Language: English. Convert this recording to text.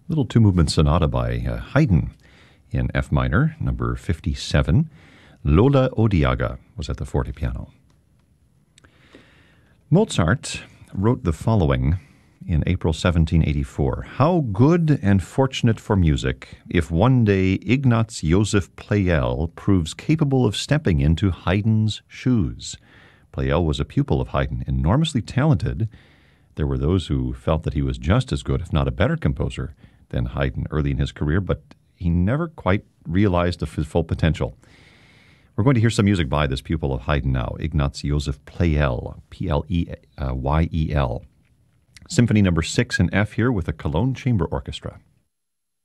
Little two-movement sonata by Haydn in F minor, number 57. Lola Odiaga was at the fortepiano. Mozart wrote the following in April 1784. How good and fortunate for music if one day Ignaz Joseph Pleyel proves capable of stepping into Haydn's shoes. Pleyel was a pupil of Haydn, enormously talented. There were those who felt that he was just as good, if not a better composer than Haydn early in his career, but he never quite realized his full potential. We're going to hear some music by this pupil of Haydn now, Ignaz Joseph Pleyel, P-L-E-Y-E-L. Symphony number 6 in F here with the Cologne Chamber Orchestra.